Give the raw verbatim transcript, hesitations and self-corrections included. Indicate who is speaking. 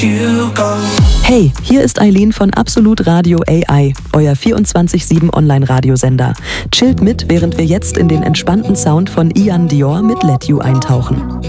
Speaker 1: Hey, hier ist Eileen von Absolut Radio A I, euer vierundzwanzig sieben Online-Radiosender. Chillt mit, während wir jetzt in den entspannten Sound von Ian Dior mit Let You eintauchen.